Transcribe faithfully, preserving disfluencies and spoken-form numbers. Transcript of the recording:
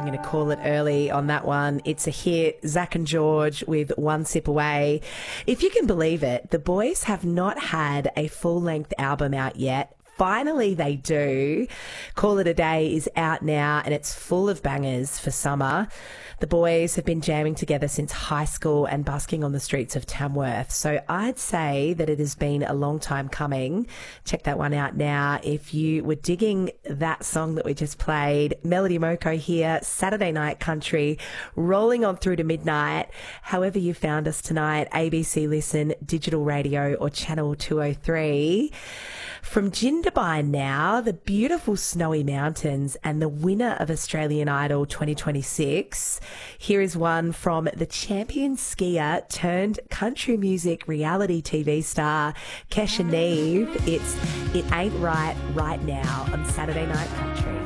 I'm going to call it early on that one. It's a hit. Zach and George with One Sip Away. If you can believe it, the boys have not had a full-length album out yet. Finally, they do. Call It a Day is out now and it's full of bangers for summer. The boys have been jamming together since high school and busking on the streets of Tamworth. So I'd say that it has been a long time coming. Check that one out now. If you were digging that song that we just played, Melody Moko here, Saturday Night Country, rolling on through to midnight. However you found us tonight, A B C Listen, Digital Radio or Channel two oh three. From Jindabyne now, the beautiful snowy mountains and the winner of Australian Idol twenty twenty-six. Here is one from the champion skier turned country music reality T V star, Kesha Neve. It's It Ain't Right Right Now on Saturday Night Country.